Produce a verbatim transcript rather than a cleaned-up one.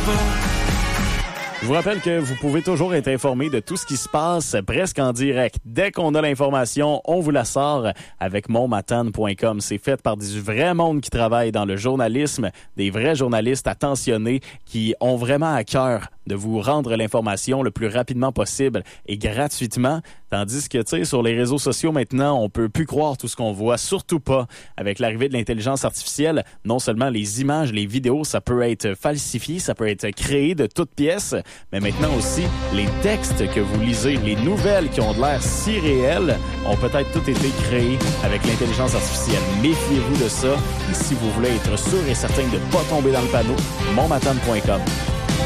Je vous rappelle que vous pouvez toujours être informé de tout ce qui se passe presque en direct. Dès qu'on a l'information, on vous la sort avec mon matane point com. C'est fait par du vrai monde qui travaille dans le journalisme, des vrais journalistes attentionnés qui ont vraiment à cœur de vous rendre l'information le plus rapidement possible et gratuitement. Tandis que, tu sais, sur les réseaux sociaux maintenant, on peut plus croire tout ce qu'on voit, surtout pas avec l'arrivée de l'intelligence artificielle. Non seulement les images, les vidéos, ça peut être falsifié, ça peut être créé de toutes pièces, mais maintenant aussi, les textes que vous lisez, les nouvelles qui ont de l'air si réelles, ont peut-être toutes été créées avec l'intelligence artificielle. Méfiez-vous de ça. Et si vous voulez être sûr et certain de ne pas tomber dans le panneau, mon matane point com.